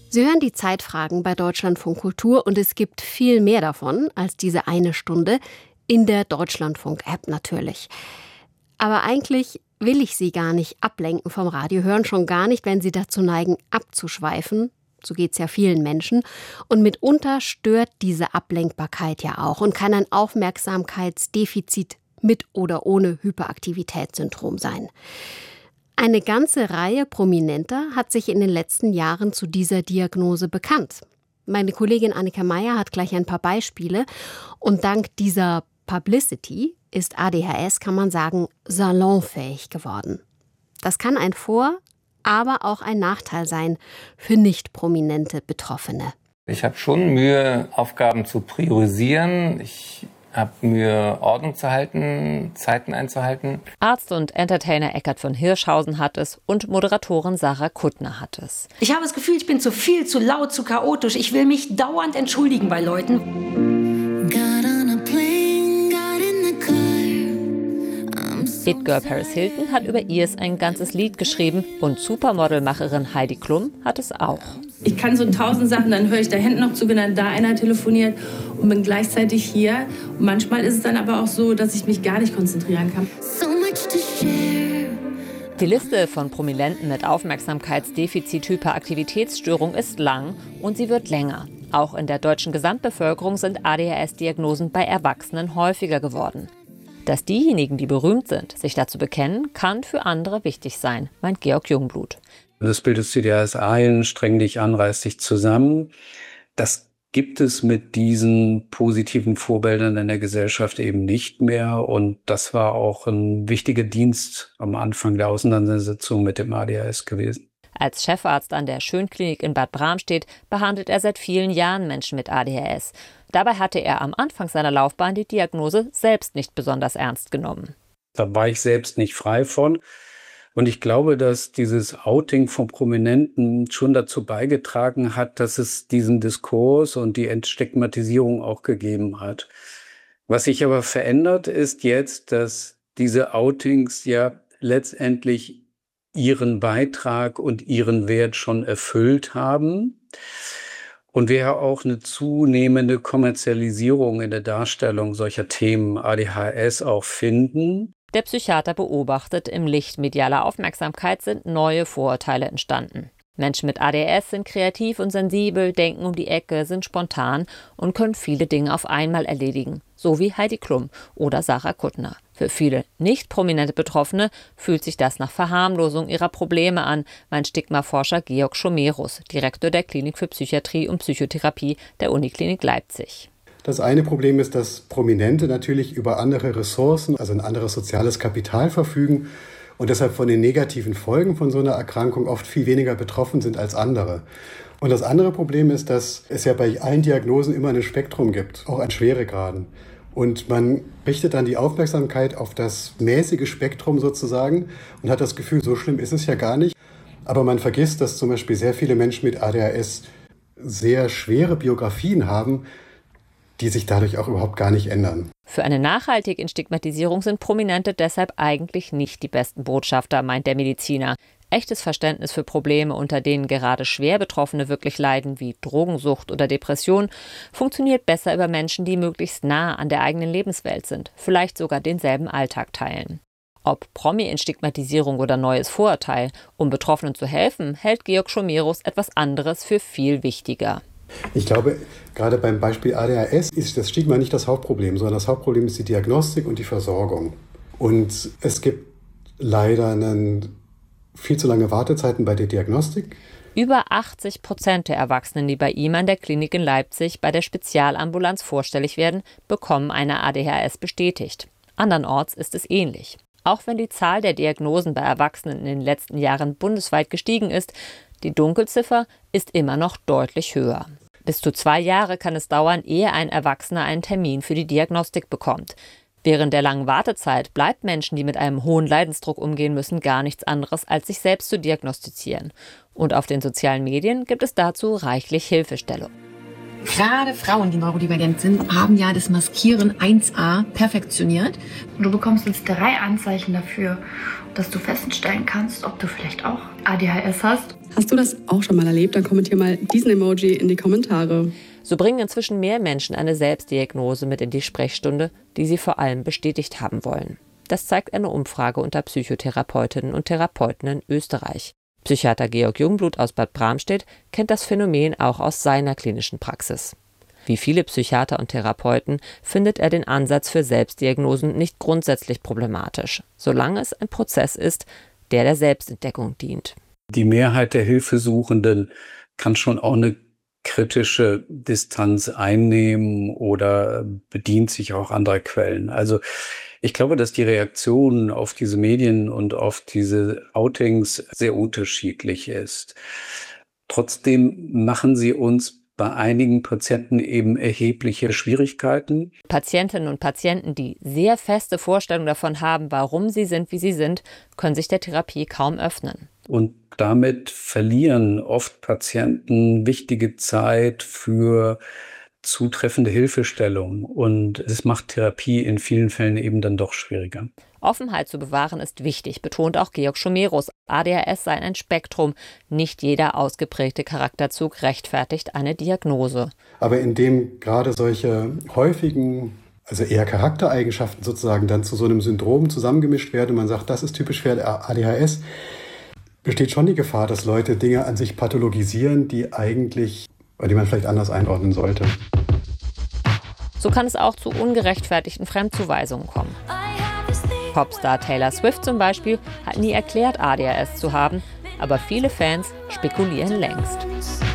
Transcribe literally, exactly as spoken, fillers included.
Sie hören die Zeitfragen bei Deutschlandfunk Kultur und es gibt viel mehr davon als diese eine Stunde in der Deutschlandfunk-App natürlich. Aber eigentlich will ich Sie gar nicht ablenken vom Radio hören, schon gar nicht, wenn Sie dazu neigen, abzuschweifen. So geht's ja vielen Menschen. Und mitunter stört diese Ablenkbarkeit ja auch und kann ein Aufmerksamkeitsdefizit mit oder ohne Hyperaktivitätssyndrom sein. Eine ganze Reihe Prominenter hat sich in den letzten Jahren zu dieser Diagnose bekannt. Meine Kollegin Annika Meyer hat gleich ein paar Beispiele. Und dank dieser Publicity ist A D H S, kann man sagen, salonfähig geworden. Das kann ein Vor-, aber auch ein Nachteil sein für nicht prominente Betroffene. Ich habe schon Mühe, Aufgaben zu priorisieren. Ich habe Mühe, Ordnung zu halten, Zeiten einzuhalten. Arzt und Entertainer Eckart von Hirschhausen hat es und Moderatorin Sarah Kuttner hat es. Ich habe das Gefühl, ich bin zu viel, zu laut, zu chaotisch. Ich will mich dauernd entschuldigen bei Leuten. It-Girl Paris Hilton hat über ihrs ein ganzes Lied geschrieben und Supermodelmacherin Heidi Klum hat es auch. Ich kann so tausend Sachen, dann höre ich da hinten noch zu, wenn dann da einer telefoniert und bin gleichzeitig hier. Und manchmal ist es dann aber auch so, dass ich mich gar nicht konzentrieren kann. Die Liste von Prominenten mit Aufmerksamkeitsdefizit-Hyperaktivitätsstörung ist lang und sie wird länger. Auch in der deutschen Gesamtbevölkerung sind A D H S-Diagnosen bei Erwachsenen häufiger geworden. Dass diejenigen, die berühmt sind, sich dazu bekennen, kann für andere wichtig sein, meint Georg Jungblut. Das Bild des C D H S ein, streng dich an, reiß dich zusammen. Das gibt es mit diesen positiven Vorbildern in der Gesellschaft eben nicht mehr. Und das war auch ein wichtiger Dienst am Anfang der Auseinandersetzung mit dem A D H S gewesen. Als Chefarzt an der Schönklinik in Bad Bramstedt behandelt er seit vielen Jahren Menschen mit A D H S. Dabei hatte er am Anfang seiner Laufbahn die Diagnose selbst nicht besonders ernst genommen. Da war ich selbst nicht frei von. Und ich glaube, dass dieses Outing von Prominenten schon dazu beigetragen hat, dass es diesen Diskurs und die Entstigmatisierung auch gegeben hat. Was sich aber verändert, ist jetzt, dass diese Outings ja letztendlich ihren Beitrag und ihren Wert schon erfüllt haben. Und wir ja auch eine zunehmende Kommerzialisierung in der Darstellung solcher Themen A D H S auch finden. Der Psychiater beobachtet, im Licht medialer Aufmerksamkeit sind neue Vorurteile entstanden. Menschen mit A D H S sind kreativ und sensibel, denken um die Ecke, sind spontan und können viele Dinge auf einmal erledigen, so wie Heidi Klum oder Sarah Kuttner. Für viele nicht prominente Betroffene fühlt sich das nach Verharmlosung ihrer Probleme an, meint Stigmaforscher Georg Schomerus, Direktor der Klinik für Psychiatrie und Psychotherapie der Uniklinik Leipzig. Das eine Problem ist, dass Prominente natürlich über andere Ressourcen, also ein anderes soziales Kapital verfügen und deshalb von den negativen Folgen von so einer Erkrankung oft viel weniger betroffen sind als andere. Und das andere Problem ist, dass es ja bei allen Diagnosen immer ein Spektrum gibt, auch an Schweregraden. Und man richtet dann die Aufmerksamkeit auf das mäßige Spektrum sozusagen und hat das Gefühl, so schlimm ist es ja gar nicht. Aber man vergisst, dass zum Beispiel sehr viele Menschen mit A D H S sehr schwere Biografien haben, die sich dadurch auch überhaupt gar nicht ändern. Für eine nachhaltige Entstigmatisierung sind Prominente deshalb eigentlich nicht die besten Botschafter, meint der Mediziner. Echtes Verständnis für Probleme, unter denen gerade schwer Betroffene wirklich leiden, wie Drogensucht oder Depression, funktioniert besser über Menschen, die möglichst nah an der eigenen Lebenswelt sind, vielleicht sogar denselben Alltag teilen. Ob Promi-Entstigmatisierung oder neues Vorurteil, um Betroffenen zu helfen, hält Georg Schomerus etwas anderes für viel wichtiger. Ich glaube, gerade beim Beispiel A D H S ist das Stigma nicht das Hauptproblem, sondern das Hauptproblem ist die Diagnostik und die Versorgung. Und es gibt leider einen viel zu lange Wartezeiten bei der Diagnostik. Über achtzig Prozent der Erwachsenen, die bei ihm an der Klinik in Leipzig bei der Spezialambulanz vorstellig werden, bekommen eine A D H S bestätigt. Andernorts ist es ähnlich. Auch wenn die Zahl der Diagnosen bei Erwachsenen in den letzten Jahren bundesweit gestiegen ist, die Dunkelziffer ist immer noch deutlich höher. Bis zu zwei Jahre kann es dauern, ehe ein Erwachsener einen Termin für die Diagnostik bekommt. Während der langen Wartezeit bleibt Menschen, die mit einem hohen Leidensdruck umgehen müssen, gar nichts anderes, als sich selbst zu diagnostizieren. Und auf den sozialen Medien gibt es dazu reichlich Hilfestellung. Gerade Frauen, die neurodivergent sind, haben ja das Maskieren eins a perfektioniert. Und du bekommst jetzt drei Anzeichen dafür, dass du feststellen kannst, ob du vielleicht auch A D H S hast. Hast du das auch schon mal erlebt? Dann kommentier mal diesen Emoji in die Kommentare. So bringen inzwischen mehr Menschen eine Selbstdiagnose mit in die Sprechstunde, die sie vor allem bestätigt haben wollen. Das zeigt eine Umfrage unter Psychotherapeutinnen und Therapeuten in Österreich. Psychiater Georg Jungblut aus Bad Bramstedt kennt das Phänomen auch aus seiner klinischen Praxis. Wie viele Psychiater und Therapeuten findet er den Ansatz für Selbstdiagnosen nicht grundsätzlich problematisch, solange es ein Prozess ist, der der Selbstentdeckung dient. Die Mehrheit der Hilfesuchenden kann schon auch eine kritische Distanz einnehmen oder bedient sich auch anderer Quellen. Also ich glaube, dass die Reaktion auf diese Medien und auf diese Outings sehr unterschiedlich ist. Trotzdem machen sie uns bei einigen Patienten eben erhebliche Schwierigkeiten. Patientinnen und Patienten, die sehr feste Vorstellungen davon haben, warum sie sind, wie sie sind, können sich der Therapie kaum öffnen. Und damit verlieren oft Patienten wichtige Zeit für zutreffende Hilfestellung. Und es macht Therapie in vielen Fällen eben dann doch schwieriger. Offenheit zu bewahren ist wichtig, betont auch Georg Schomerus. A D H S sei ein Spektrum. Nicht jeder ausgeprägte Charakterzug rechtfertigt eine Diagnose. Aber indem gerade solche häufigen, also eher Charaktereigenschaften sozusagen dann zu so einem Syndrom zusammengemischt werden und man sagt, das ist typisch für A D H S, besteht schon die Gefahr, dass Leute Dinge an sich pathologisieren, die eigentlich, die man vielleicht anders einordnen sollte. So kann es auch zu ungerechtfertigten Fremdzuweisungen kommen. Popstar Taylor Swift zum Beispiel hat nie erklärt, A D H S zu haben, aber viele Fans spekulieren längst.